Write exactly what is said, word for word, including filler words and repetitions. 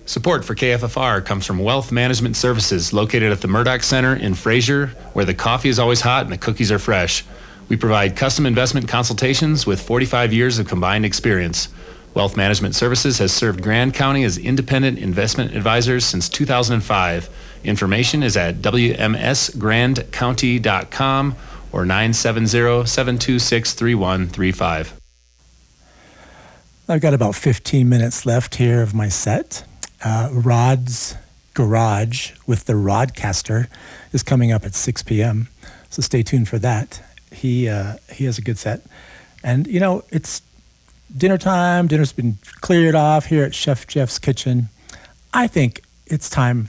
Support for K F F R comes from Wealth Management Services, located at the Murdoch Center in Fraser, where the coffee is always hot and the cookies are fresh. We provide custom investment consultations with forty-five years of combined experience. Wealth Management Services has served Grand County as independent investment advisors since two thousand five. Information is at w m s grand county dot com or nine seven zero, seven two six, three one three five. I've got about fifteen minutes left here of my set. Uh, Rod's Garage with the Rodcaster is coming up at six p.m., so stay tuned for that. He uh, he has a good set. And, you know, it's dinner time. Dinner's been cleared off here at Chef Jeff's Kitchen. I think it's time